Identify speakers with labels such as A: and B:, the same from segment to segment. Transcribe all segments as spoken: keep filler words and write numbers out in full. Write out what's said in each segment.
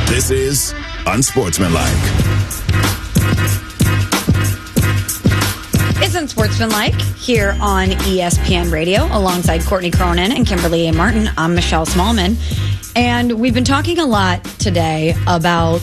A: This is Unsportsmanlike.
B: It's Unsportsmanlike here on E S P N Radio alongside Courtney Cronin and Kimberly A. Martin. I'm Michelle Smallman. And we've been talking a lot today about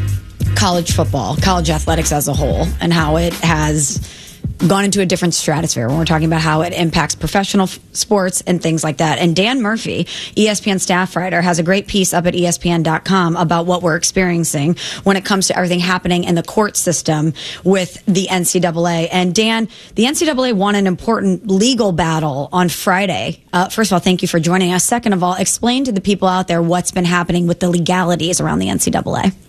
B: college football, college athletics as a whole, and how it has gone into a different stratosphere when we're talking about how it impacts professional f- sports and things like that. And Dan Murphy, E S P N staff writer, has a great piece up at E S P N dot com about what we're experiencing when it comes to everything happening in the court system with the N C double A. And Dan, the N C double A won an important legal battle on Friday. Uh, first of all, thank you for joining us. Second of all, explain to the people out there what's been happening with the legalities around the N C double A.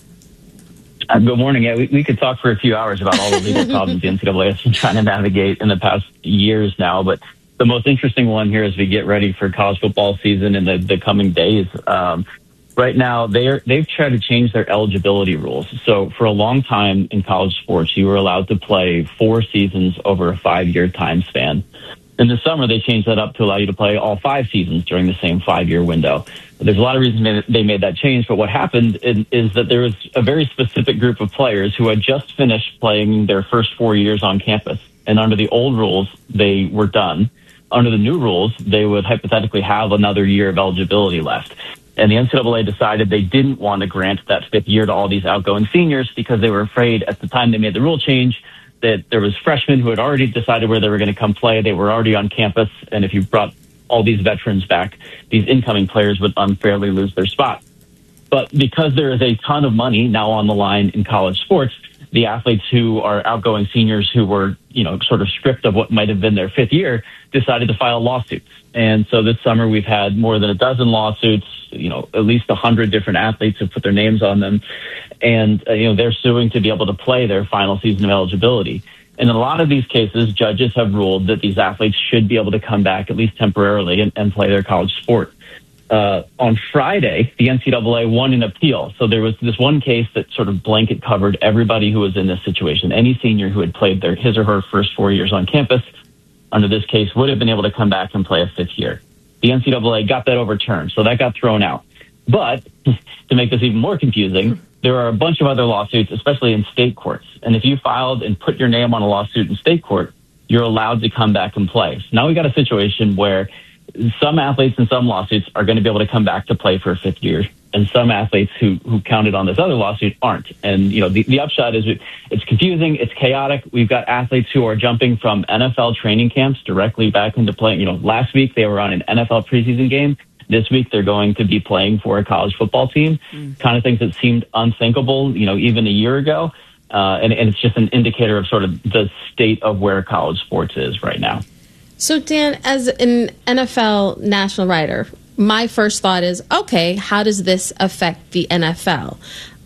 C: Uh, good morning. Yeah, we, we could talk for a few hours about all the legal problems the N C double A has been trying to navigate in the past years now. But the most interesting one here as we get ready for college football season in the, the coming days. Um, right now, they're, they've tried to change their eligibility rules. So for a long time in college sports, you were allowed to play four seasons over a five-year time span. In the summer, they changed that up to allow you to play all five seasons during the same five-year window. There's a lot of reasons they made that change, but what happened is that there was a very specific group of players who had just finished playing their first four years on campus. And under the old rules, they were done. Under the new rules, they would hypothetically have another year of eligibility left. And the N C double A decided they didn't want to grant that fifth year to all these outgoing seniors because they were afraid at the time they made the rule change that there was freshmen who had already decided where they were going to come play. They were already on campus. And if you brought all these veterans back, these incoming players would unfairly lose their spot. But because there is a ton of money now on the line in college sports, the athletes who are outgoing seniors who were, you know, sort of stripped of what might have been their fifth year decided to file lawsuits. And so this summer we've had more than a dozen lawsuits, you know, at least a hundred different athletes have put their names on them. And, uh, you know, they're suing to be able to play their final season of eligibility. And in a lot of these cases, judges have ruled that these athletes should be able to come back at least temporarily and, and play their college sport. Uh, on Friday, the N C double A won an appeal. So there was this one case that sort of blanket covered everybody who was in this situation. Any senior who had played their his or her first four years on campus under this case would have been able to come back and play a fifth year. The N C double A got that overturned, so that got thrown out. But to make this even more confusing, there are a bunch of other lawsuits, especially in state courts. And if you filed and put your name on a lawsuit in state court, you're allowed to come back and play. So now we got a situation where some athletes in some lawsuits are going to be able to come back to play for a fifth year, and some athletes who, who counted on this other lawsuit aren't. And, you know, the, the upshot is it's confusing, it's chaotic. We've got athletes who are jumping from N F L training camps directly back into playing. You know, last week they were on an N F L preseason game. This week they're going to be playing for a college football team, mm. kind of things that seemed unthinkable, you know, even a year ago. Uh, and, and it's just an indicator of sort of the state of where college sports is right now.
D: So, Dan, as an N F L national writer, my first thought is, okay, how does this affect the N F L?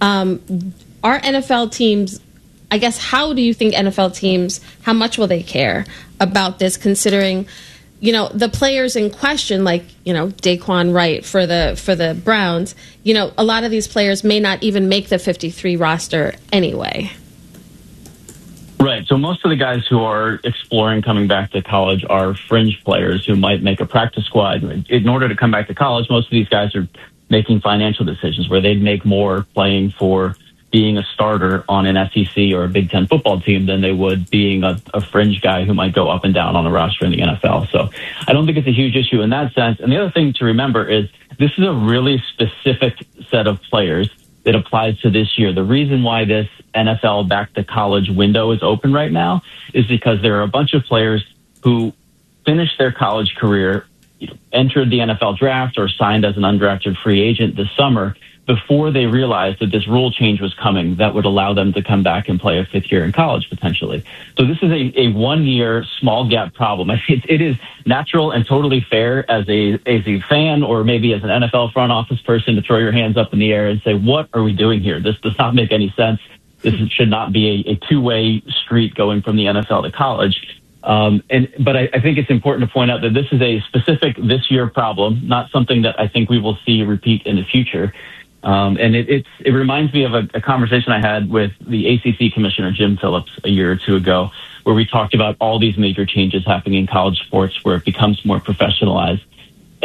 D: Um, are N F L teams, I guess, how do you think N F L teams, how much will they care about this, considering, you know, the players in question, like, you know, Daquan Wright for the for the Browns, you know, a lot of these players may not even make the fifty-three roster anyway.
C: Right. So most of the guys who are exploring coming back to college are fringe players who might make a practice squad. In order to come back to college, most of these guys are making financial decisions where they'd make more playing for being a starter on an S E C or a Big Ten football team than they would being a, a fringe guy who might go up and down on the roster in the N F L. So I don't think it's a huge issue in that sense. And the other thing to remember is this is a really specific set of players that applies to this year. The reason why this N F L back to college window is open right now is because there are a bunch of players who finished their college career, you know, entered the N F L draft or signed as an undrafted free agent this summer before they realized that this rule change was coming that would allow them to come back and play a fifth year in college potentially. So this is a, a one-year small gap problem. It, it is natural and totally fair as a as a fan or maybe as an N F L front office person to throw your hands up in the air and say, what are we doing here? This does not make any sense. This should not be a, a two-way street going from the N F L to college. Um, and but I, I think it's important to point out that this is a specific this year problem, not something that I think we will see repeat in the future. Um, and it, it's, it reminds me of a, a conversation I had with the A C C commissioner, Jim Phillips, a year or two ago, where we talked about all these major changes happening in college sports where it becomes more professionalized. And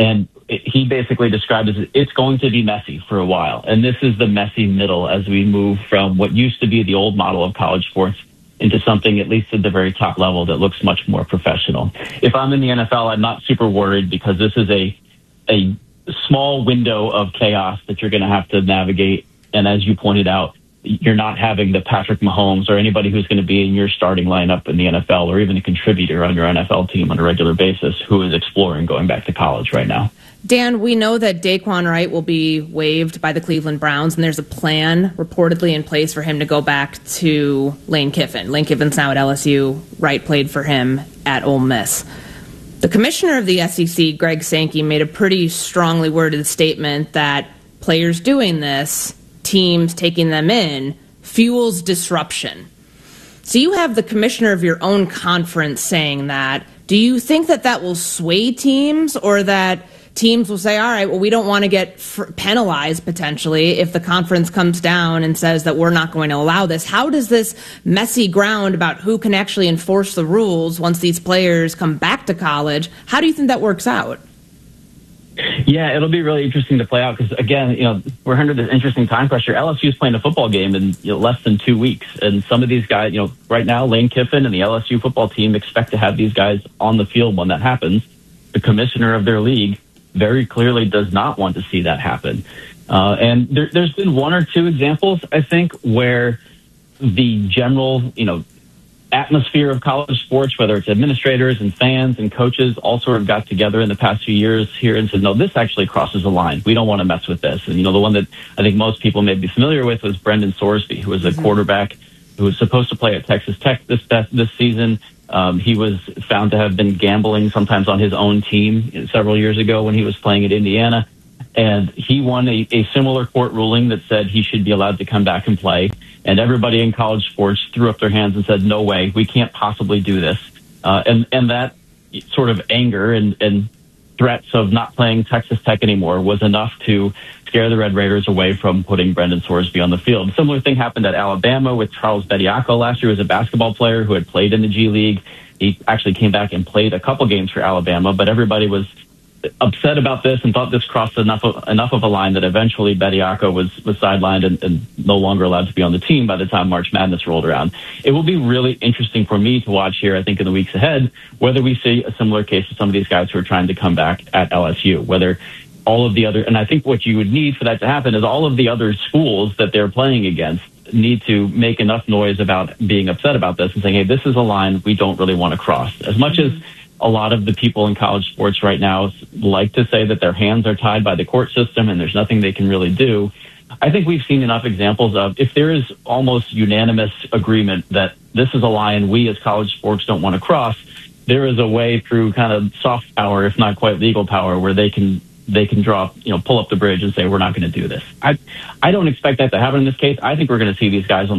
C: it, he basically described it as it's going to be messy for a while. And this is the messy middle as we move from what used to be the old model of college sports into something, at least at the very top level, that looks much more professional. If I'm in the N F L, I'm not super worried because this is a a small window of chaos that you're going to have to navigate. And as you pointed out, you're not having the Patrick Mahomes or anybody who's going to be in your starting lineup in the N F L or even a contributor on your N F L team on a regular basis who is exploring going back to college right now.
E: Dan, we know that Daquan Wright will be waived by the Cleveland Browns, and there's a plan reportedly in place for him to go back to Lane Kiffin. Lane Kiffin's now at L S U. Wright played for him at Ole Miss. The commissioner of the S E C, Greg Sankey, made a pretty strongly worded statement that players doing this, teams taking them in, fuels disruption. So you have the commissioner of your own conference saying that. Do you think that that will sway teams, or that teams will say, all right, well, we don't want to get f- penalized potentially if the conference comes down and says that we're not going to allow this? How does this messy ground about who can actually enforce the rules once these players come back to college, how do you think that works out?
C: Yeah, it'll be really interesting to play out because, again, you know, we're under this interesting time pressure. L S U is playing a football game in you know, less than two weeks. And some of these guys, you know, right now, Lane Kiffin and the L S U football team expect to have these guys on the field when that happens. The commissioner of their league very clearly does not want to see that happen. Uh, and there, there's been one or two examples, I think, where the general, you know, atmosphere of college sports, whether it's administrators and fans and coaches, all sort of got together in the past few years here and said, no, this actually crosses a line. We don't want to mess with this. And, you know, the one that I think most people may be familiar with was Brendan Sorsby, who was a mm-hmm. quarterback who was supposed to play at Texas Tech this this season. Um, he was found to have been gambling sometimes on his own team several years ago when he was playing at Indiana. And he won a, a similar court ruling that said he should be allowed to come back and play. And everybody in college sports threw up their hands and said, no way, we can't possibly do this. Uh, and, and that sort of anger and, and threats of not playing Texas Tech anymore was enough to scare the Red Raiders away from putting Brendan Sorsby on the field. A similar thing happened at Alabama with Charles Bediako last year. He was a basketball player who had played in the G League. He actually came back and played a couple games for Alabama, but everybody was upset about this and thought this crossed enough of, enough of a line that eventually Bediako was, was sidelined and, and no longer allowed to be on the team by the time March Madness rolled around. It will be really interesting for me to watch here, I think, in the weeks ahead, whether we see a similar case to some of these guys who are trying to come back at L S U, whether all of the other, and I think what you would need for that to happen is all of the other schools that they're playing against need to make enough noise about being upset about this and saying, hey, this is a line we don't really want to cross. As much as a lot of the people in college sports right now like to say that their hands are tied by the court system and there's nothing they can really do, I think we've seen enough examples of if there is almost unanimous agreement that this is a line we as college sports don't want to cross, there is a way through kind of soft power, if not quite legal power, where they can they can draw, you know, pull up the bridge and say, we're not going to do this. I I don't expect that to happen in this case. I think we're going to see these guys on